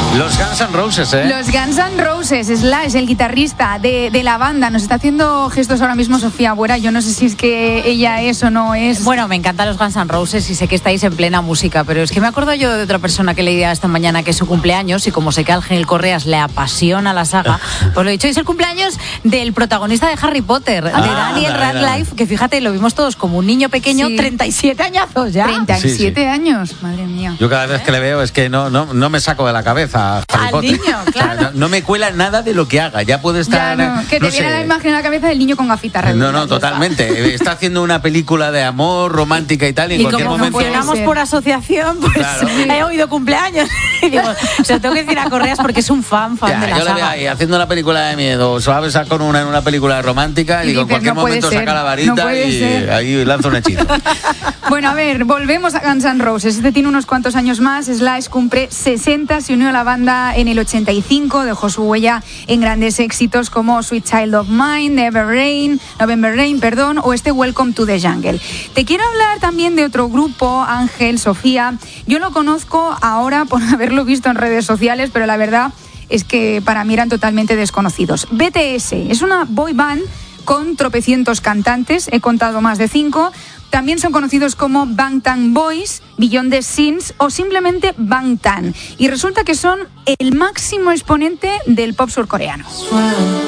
Los Guns N' Roses, ¿eh? Los Guns N' Roses, Slash, el guitarrista de la banda. Nos está haciendo gestos ahora mismo Sofía Buera. Yo no sé si es que ella es o no es. Bueno, me encantan los Guns N' Roses y sé que estáis en plena música, pero es que me acuerdo yo de otra persona que leía esta mañana que es su cumpleaños y como sé que a Ángel Correas le apasiona la saga, pues lo he dicho, es el cumpleaños del protagonista de Harry Potter, de Daniel Radcliffe, que fíjate, lo vimos todos como un niño pequeño, sí. 37 añazos ya. 37 años, madre mía. Yo cada vez que le veo es que no me saco de la cabeza Harry Potter. Niño, claro. O sea, no me cuela nada de lo que haga, ya puede estar... Ya no, que te viene la imagen a la cabeza del niño con gafitas. No, totalmente. Está haciendo una película de amor romántica y tal, y en cualquier como momento... funcionamos por asociación, pues claro. He oído cumpleaños y digo, se lo tengo que decir a Correas porque es un fan ya, de la yo saga. Le veo ahí haciendo una película de miedo, o se va a besar con una en una película romántica, y digo, en cualquier momento saca la varita y ahí lanza un hechizo. Bueno, a ver, volvemos a Guns N' Roses. Este tiene unos cuantos años más. Slash cumple 60, se unió a la banda en el 85, dejó su huella en grandes éxitos como Sweet Child of Mine, November Rain, o este Welcome to the Jungle. Te quiero hablar también de otro grupo, Ángel, Sofía. Yo lo conozco ahora por haberlo visto en redes sociales, pero la verdad es que para mí eran totalmente desconocidos. BTS es una boy band con tropecientos cantantes, he contado más de 5. También son conocidos como Bangtan Boys, Beyond the Scenes o simplemente Bangtan. Y resulta que son el máximo exponente del pop surcoreano.